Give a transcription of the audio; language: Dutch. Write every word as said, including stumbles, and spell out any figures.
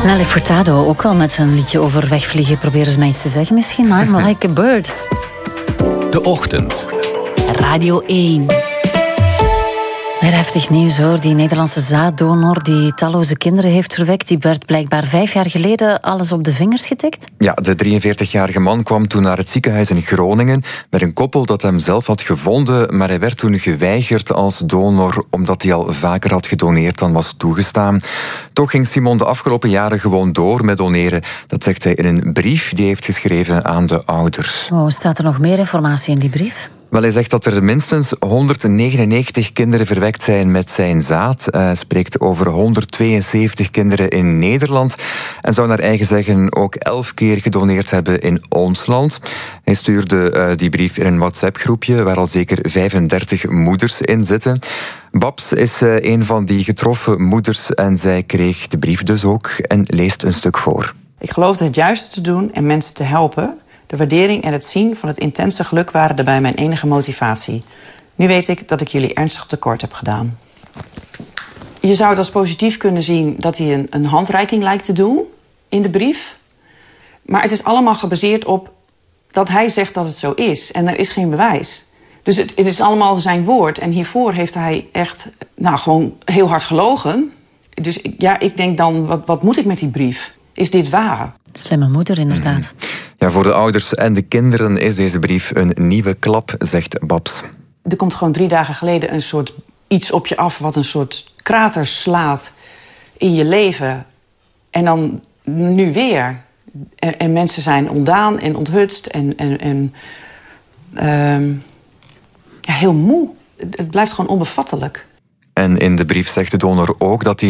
Nelly Furtado ook al met een liedje over wegvliegen. Proberen ze mij iets te zeggen misschien. I'm like a bird. De Ochtend. Radio één. Weer heftig nieuws hoor. Die Nederlandse zaaddonor die talloze kinderen heeft verwekt, die werd blijkbaar vijf jaar geleden alles op de vingers getikt. Ja, de drieënveertigjarige man kwam toen naar het ziekenhuis in Groningen met een koppel dat hem zelf had gevonden, maar hij werd toen geweigerd als donor omdat hij al vaker had gedoneerd dan was toegestaan. Toch ging Simon de afgelopen jaren gewoon door met doneren. Dat zegt hij in een brief die hij heeft geschreven aan de ouders. Oh, staat er nog meer informatie in die brief? Wel, hij zegt dat er minstens honderdnegenennegentig kinderen verwekt zijn met zijn zaad. Hij spreekt over honderdtweeënzeventig kinderen in Nederland en zou naar eigen zeggen ook elf keer gedoneerd hebben in ons land. Hij stuurde uh, die brief in een WhatsApp-groepje waar al zeker vijfendertig moeders in zitten. Babs is uh, een van die getroffen moeders en zij kreeg de brief dus ook en leest een stuk voor. Ik geloofde het juiste te doen en mensen te helpen. De waardering en het zien van het intense geluk waren daarbij mijn enige motivatie. Nu weet ik dat ik jullie ernstig tekort heb gedaan. Je zou het als positief kunnen zien dat hij een, een handreiking lijkt te doen in de brief. Maar het is allemaal gebaseerd op dat hij zegt dat het zo is. En er is geen bewijs. Dus het, het is allemaal zijn woord. En hiervoor heeft hij echt nou, gewoon heel hard gelogen. Dus ja, ik denk dan, wat, wat moet ik met die brief? Is dit waar? Slimme moeder, inderdaad. Ja, voor de ouders en de kinderen is deze brief een nieuwe klap, zegt Babs. Er komt gewoon drie dagen geleden een soort iets op je af wat een soort krater slaat in je leven. En dan nu weer. En, en mensen zijn ontdaan en onthutst en, en, en um, ja, heel moe. Het blijft gewoon onbevattelijk. En in de brief zegt de donor ook dat hij